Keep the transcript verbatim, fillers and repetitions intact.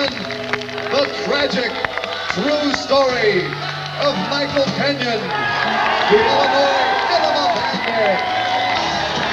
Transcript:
gentlemen, the tragic true story of Michael Kenyon, the Illinois